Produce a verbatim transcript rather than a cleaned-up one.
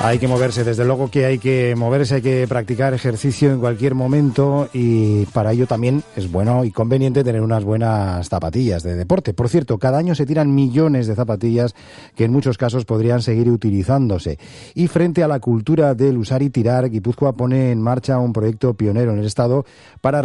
Hay que moverse, desde luego que hay que moverse, hay que practicar ejercicio en cualquier momento y para ello también es bueno y conveniente tener unas buenas zapatillas de deporte. Por cierto, cada año se tiran millones de zapatillas que en muchos casos podrían seguir utilizándose. Y frente a la cultura del usar y tirar, Guipúzcoa pone en marcha un proyecto pionero en el Estado para